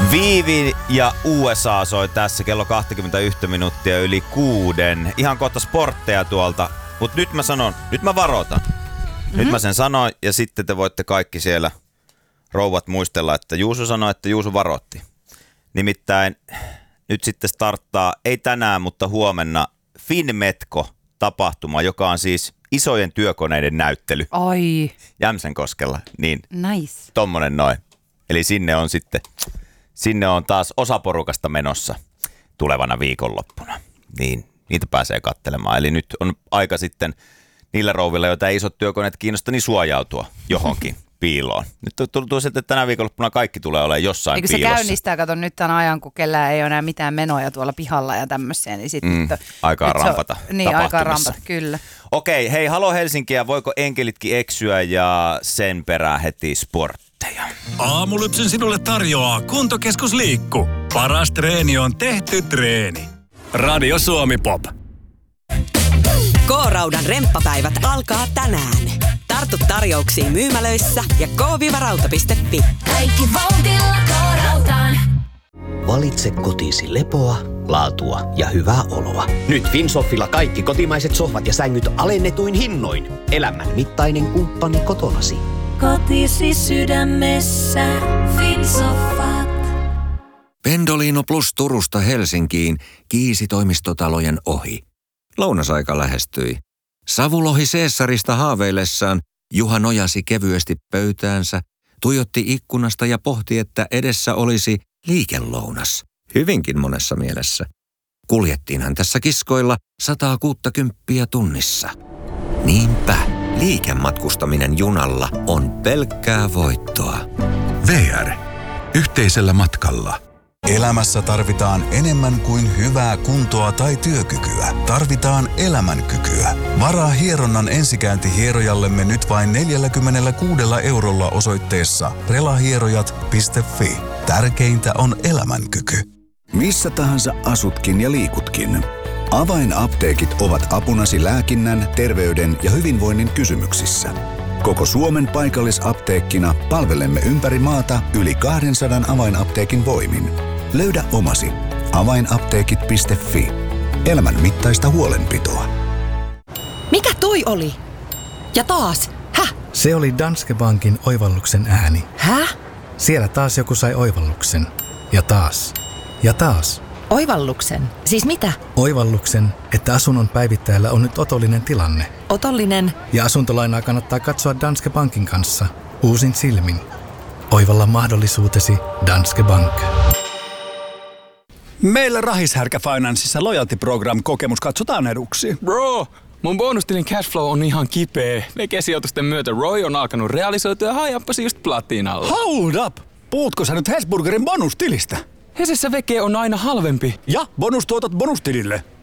Viivi ja USA soi tässä kello 21 minuuttia yli 6. Ihan kohta sportteja tuolta. Mut nyt mä varoitan. Nyt mä sen sanoin ja sitten te voitte kaikki siellä rouvat muistella, että Juuso sanoi, että Juuso varoitti. Nimittäin nyt sitten starttaa, ei tänään, mutta huomenna Finmetko-tapahtuma, joka on siis isojen työkoneiden näyttely. Ai. Jämsänkoskella. Niin. Nice. Tommonen noin. Eli sinne on taas osa porukasta menossa tulevana viikonloppuna. Niin, niitä pääsee katselemaan. Eli nyt on aika sitten niillä rouvilla, joita ei isot työkoneet kiinnosta, niin suojautua johonkin piiloon. Nyt tuntuu sitten, että tänä viikonloppuna kaikki tulee olemaan jossain eikö piilossa. Eikö se käynnistää, kato nyt tämän ajan, kun kellään ei ole enää mitään menoja tuolla pihalla ja tämmöisiä, niin sitten... aikaa rampata niin, aikaa rampata, kyllä. Okei, hei, Halo Helsinkiä, voiko enkelitkin eksyä ja sen perään heti sportteja? Aamulypsyn sinulle tarjoaa Kuntokeskus Liikku. Paras treeni on tehty treeni. Radio Suomi Pop. K-Raudan remppapäivät alkaa tänään. Tartu tarjouksiin myymälöissä ja k-rauta.fi. Kaikki vauhdilla K-Rautaan. Valitse kotiisi lepoa, laatua ja hyvää oloa. Nyt Finsoffilla kaikki kotimaiset sohvat ja sängyt alennetuin hinnoin. Elämän mittainen kumppani kotonasi. Kotisi sydämessä. Finsoffat. Pendolino Plus Turusta Helsinkiin kiisi toimistotalojen ohi. Lounasaika lähestyi. Savulohi Caesarista haaveillessaan Juha nojasi kevyesti pöytäänsä, tuijotti ikkunasta ja pohti, että edessä olisi liikelounas. Hyvinkin monessa mielessä. Kuljettiinhan tässä kiskoilla 160 tunnissa. Niinpä, liikematkustaminen junalla on pelkkää voittoa. VR. Yhteisellä matkalla. Elämässä tarvitaan enemmän kuin hyvää kuntoa tai työkykyä. Tarvitaan elämänkykyä. Varaa hieronnan ensikäynti hierojallemme nyt vain 46 € osoitteessa relahierojat.fi. Tärkeintä on elämänkyky. Missä tahansa asutkin ja liikutkin. Avainapteekit ovat apunasi lääkinnän, terveyden ja hyvinvoinnin kysymyksissä. Koko Suomen paikallisapteekkina palvelemme ympäri maata yli 200 avainapteekin voimin. Löydä omasi. Avainapteekit.fi. Elämän mittaista huolenpitoa. Mikä toi oli? Ja taas. Häh? Se oli Danske Bankin oivalluksen ääni. Häh? Siellä taas joku sai oivalluksen. Ja taas. Ja taas. Oivalluksen? Siis mitä? Oivalluksen, että asunnon päivittäjällä on nyt otollinen tilanne. Otollinen? Ja asuntolainaa kannattaa katsoa Danske Bankin kanssa. Uusin silmin. Oivalla mahdollisuutesi Danske Bank. Meillä Rahishärkä Financeissa Loyalty-program-kokemus katsotaan eduksi. Bro, mun bonustilin cashflow on ihan kipeä. Vekesijoitusten myötä Roy on alkanut realisoitua ja hajappasi just platinalla. Hold up! Puhutko sä nyt Hesburgerin bonustilistä? Hesessä veke on aina halvempi. Ja bonustuotot bonustilille.